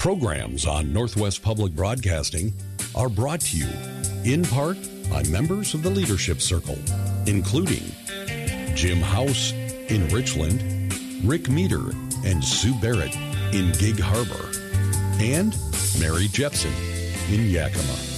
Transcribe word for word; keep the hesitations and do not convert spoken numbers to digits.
Programs on Northwest Public Broadcasting are brought to you in part by members of the Leadership Circle, including Jim House in Richland, Rick Meter and Sue Barrett in Gig Harbor, and Mary Jepson in Yakima.